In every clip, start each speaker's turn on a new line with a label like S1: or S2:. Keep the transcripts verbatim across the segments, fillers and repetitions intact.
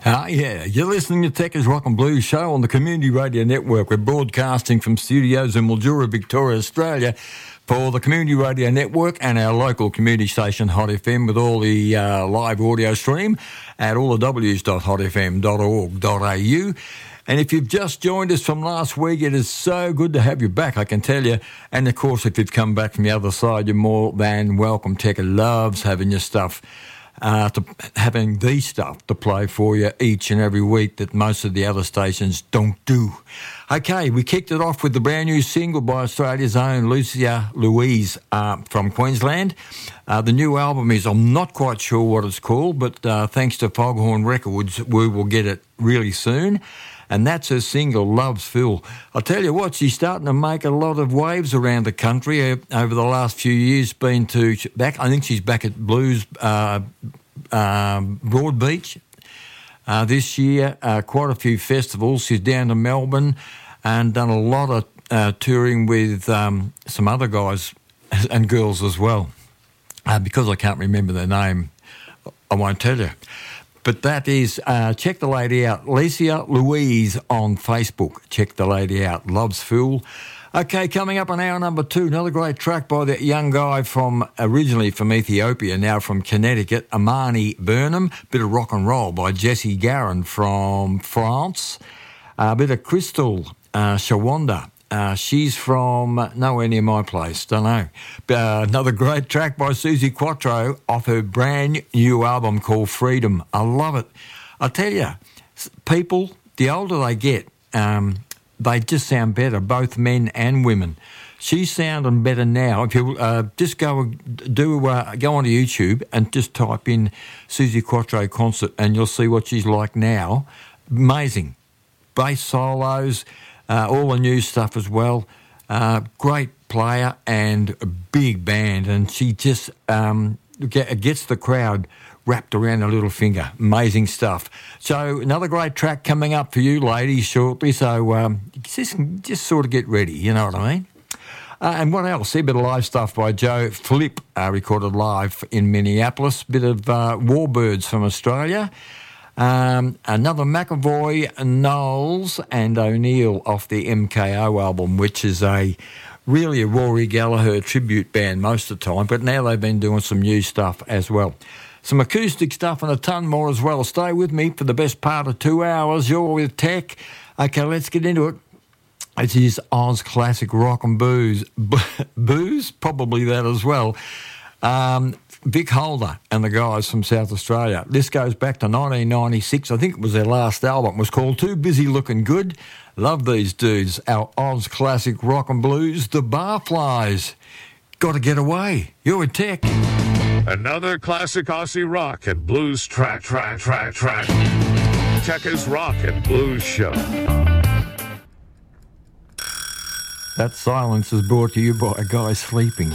S1: Ah, uh, yeah. You're listening to Techers Rock and Blues Show on the Community Radio Network. We're broadcasting from studios in Mildura, Victoria, Australia, for the Community Radio Network and our local community station, Hot F M, with all the uh, live audio stream at all the w's dot hot f m dot org dot a u. And if you've just joined us from last week, it is so good to have you back, I can tell you. And, of course, if you've come back from the other side, you're more than welcome. Tecker loves having your stuff. Uh, to having the stuff to play for you each and every week that most of the other stations don't do. Okay, we kicked it off with the brand new single by Australia's own Lucia Louise uh, from Queensland. Uh, the new album is, I'm not quite sure what it's called, but uh, thanks to Foghorn Records, we will get it really soon. And that's her single, Love's Phil. I'll tell you what, she's starting to make a lot of waves around the country uh, over the last few years. Been to back, I think she's back at Blues uh, uh, Broadbeach uh, this year. Uh, quite a few festivals. She's down to Melbourne and done a lot of uh, touring with um, some other guys and girls as well. Uh, because I can't remember their name, I won't tell you. But that is, uh, check the lady out, Lucia Louise on Facebook. Check the lady out, Love's Fool. Okay, coming up on hour number two, another great track by that young guy from, originally from Ethiopia, now from Connecticut, Amani Burnham. Bit of rock and roll by Jesse Garin from France. A bit of Crystal uh, Shawanda. Uh, she's from uh, nowhere near my place, don't know. But, uh, another great track by Suzi Quatro off her brand new album called Freedom. I love it. I tell you, people, the older they get, um, they just sound better, both men and women. She's sounding better now. If you uh, just go do uh, go onto YouTube and just type in Suzi Quatro concert, and you'll see what she's like now. Amazing, bass solos. Uh, all the new stuff as well. Uh, great player and a big band, and she just um, get, gets the crowd wrapped around her little finger. Amazing stuff. So another great track coming up for you ladies shortly, so um, just, just sort of get ready, you know what I mean? Uh, and what else? A bit of live stuff by Joe Flip, uh, recorded live in Minneapolis. Bit of uh, Warbirds from Australia. Um, another McAvoy, Knowles and O'Neill off the M K O album, which is a really a Rory Gallagher tribute band most of the time, but now they've been doing some new stuff as well. Some acoustic stuff and a ton more as well. Stay with me for the best part of two hours. You're with Tech. Okay, let's get into it. It is Oz Classic Rock and Booze. B- booze? Probably that as well. Um... Vic Holder and the guys from South Australia. This goes back to nineteen ninety-six. I think it was their last album. It was called Too Busy Looking Good. Love these dudes. Our Oz Classic Rock and Blues, the Barflies. Got to get away. You're with Tech.
S2: Another classic Aussie rock and blues track, track, track, track. Techers Rock and Blues Show.
S1: That silence is brought to you by a guy sleeping.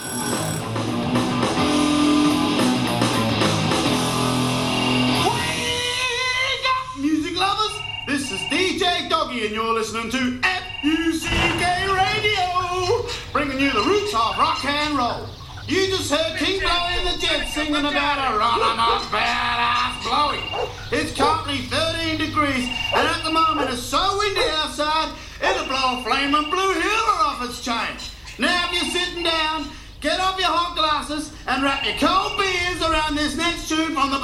S3: And you're listening to F U C K Radio, bringing you the roots of rock and roll. You just heard King Blow in the Jet singing about a run-on-off badass blowing. It's currently thirteen degrees, and at the moment it's so windy outside, it'll blow a flaming blue heeler off its chain. Now if you're sitting down, get off your hot glasses and wrap your cold beers around this next tune from the